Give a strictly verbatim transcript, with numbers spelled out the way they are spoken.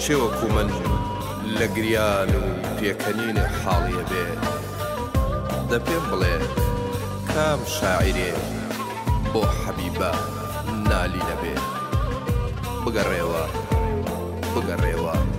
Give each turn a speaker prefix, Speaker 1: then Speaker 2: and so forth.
Speaker 1: چێوەکو من لە گریان و پێکەنینە حاڵیە بێ دە پێم بڵێ کام شاعیرێ بۆ حەبیبە نالی نەبێ بگەڕێوە بگەڕێوە